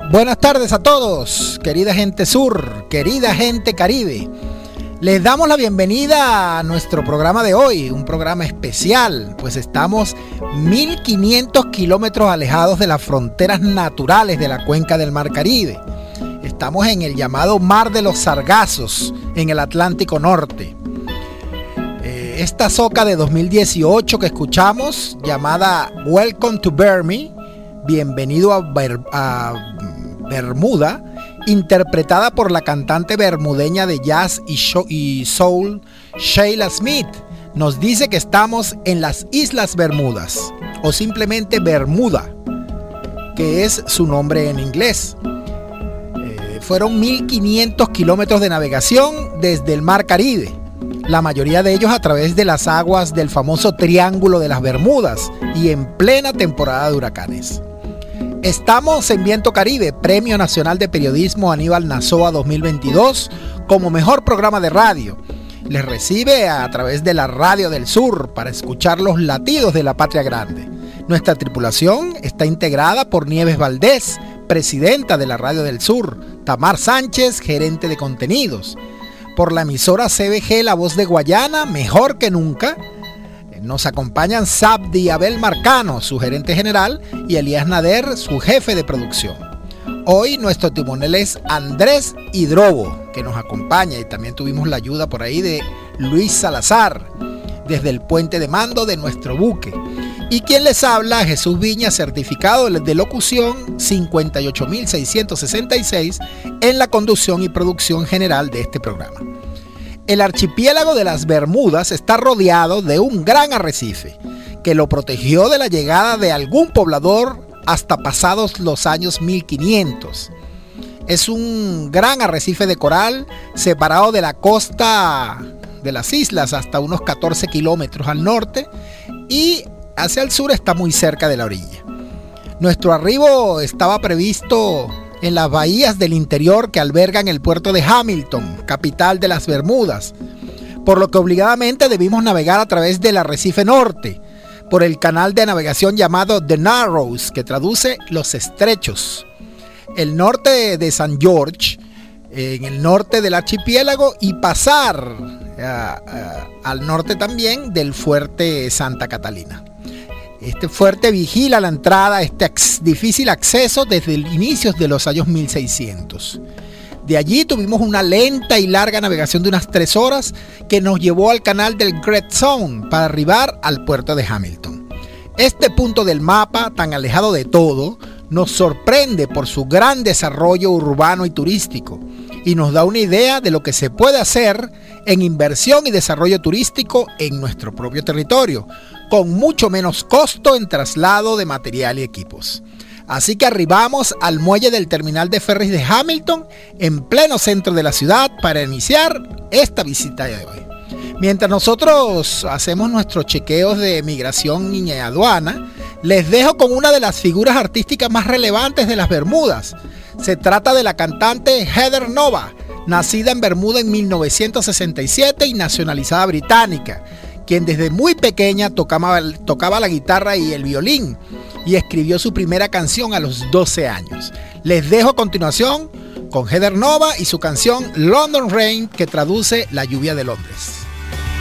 Buenas tardes a todos, querida gente sur, querida gente caribe. Les damos la bienvenida a nuestro programa de hoy, un programa especial, pues estamos 1500 kilómetros alejados de las fronteras naturales de la cuenca del Mar Caribe. Estamos en el llamado Mar de los Sargazos, en el Atlántico Norte. Esta soca de 2018 que escuchamos, llamada Welcome to Bermuda, bienvenido a Bermuda, interpretada por la cantante bermudeña de jazz y soul Sheila Smith, nos dice que estamos en las Islas Bermudas, o simplemente Bermuda, que es su nombre en inglés. Fueron 1500 kilómetros de navegación desde el Mar Caribe, la mayoría de ellos a través de las aguas del famoso Triángulo de las Bermudas y en plena temporada de huracanes. Estamos en Viento Caribe, Premio Nacional de Periodismo Aníbal Nazoa 2022, como mejor programa de radio. Les recibe a través de la Radio del Sur para escuchar los latidos de la patria grande. Nuestra tripulación está integrada por Nieves Valdés, presidenta de la Radio del Sur, Tamar Sánchez, gerente de contenidos. Por la emisora CBG La Voz de Guayana, mejor que nunca, nos acompañan Sabdi Abel Marcano, su gerente general, y Elías Nader, su jefe de producción. Hoy nuestro timonel es Andrés Hidrobo, que nos acompaña, y también tuvimos la ayuda por ahí de Luis Salazar, desde el puente de mando de nuestro buque. Y quien les habla, Jesús Viña, certificado de locución 58666, en la conducción y producción general de este programa. El archipiélago de las Bermudas está rodeado de un gran arrecife que lo protegió de la llegada de algún poblador hasta pasados los años 1500. Es un gran arrecife de coral separado de la costa de las islas hasta unos 14 kilómetros al norte y hacia el sur está muy cerca de la orilla. Nuestro arribo estaba previsto en las bahías del interior que albergan el puerto de Hamilton, capital de las Bermudas, por lo que obligadamente debimos navegar a través del arrecife norte, por el canal de navegación llamado The Narrows, que traduce los estrechos, el norte de San George, en el norte del archipiélago, y pasar al norte también del fuerte Santa Catalina. Este fuerte vigila la entrada a este difícil acceso desde el inicio de los años 1600. De allí tuvimos una lenta y larga navegación de unas 3 horas que nos llevó al canal del Great Zone para arribar al puerto de Hamilton. Este punto del mapa, tan alejado de todo, nos sorprende por su gran desarrollo urbano y turístico y nos da una idea de lo que se puede hacer en inversión y desarrollo turístico en nuestro propio territorio, con mucho menos costo en traslado de material y equipos. Así que arribamos al muelle del terminal de ferries de Hamilton, en pleno centro de la ciudad, para iniciar esta visita de hoy. Mientras nosotros hacemos nuestros chequeos de migración y aduana, les dejo con una de las figuras artísticas más relevantes de las Bermudas. Se trata de la cantante Heather Nova, nacida en Bermuda en 1967 y nacionalizada británica, quien desde muy pequeña tocaba la guitarra y el violín y escribió su primera canción a los 12 años. Les dejo a continuación con Heather Nova y su canción London Rain, que traduce la lluvia de Londres.